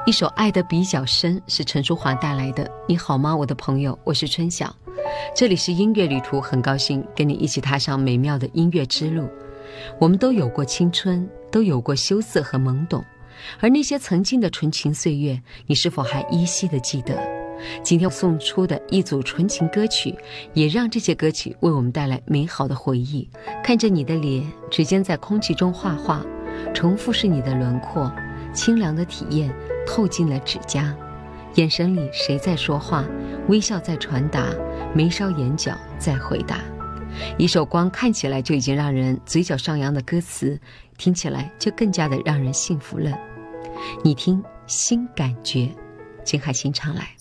一首爱得比较深是陈淑桦带来的。你好吗，我的朋友，我是春晓，这里是音乐旅途，很高兴跟你一起踏上美妙的音乐之路。我们都有过青春，都有过羞涩和懵懂，而那些曾经的纯情岁月，你是否还依稀的记得？今天送出的一组纯情歌曲，也让这些歌曲为我们带来美好的回忆。看着你的脸，指尖在空气中画画，重复是你的轮廓，清凉的体验透进了指甲，眼神里谁在说话，微笑在传达，眉梢眼角在回答。一首光看起来就已经让人嘴角上扬的歌词，听起来就更加的让人幸福了。你听新感觉，金海心唱来。